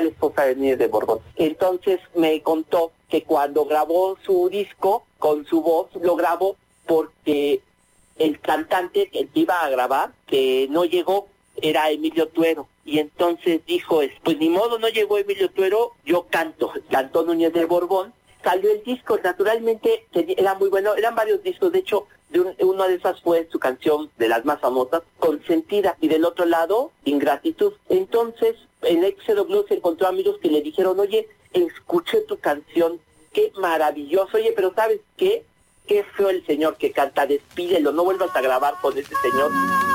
la esposa de Núñez de Borbón. Entonces me contó que cuando grabó su disco con su voz, lo grabó porque el cantante que iba a grabar, que no llegó, era Emilio Tuero. Y entonces dijo, pues ni modo, no llegó Emilio Tuero, yo canto. Cantó Núñez de Borbón. Salió el disco, naturalmente era muy bueno, eran varios discos, de hecho, una de esas fue su canción de las más famosas, Consentida, y del otro lado, Ingratitud. Entonces, en Éxodo Blues encontró amigos que le dijeron, oye, escuché tu canción, qué maravilloso, oye, pero ¿sabes qué? Qué feo el señor que canta, despídelo, no vuelvas a grabar con ese señor,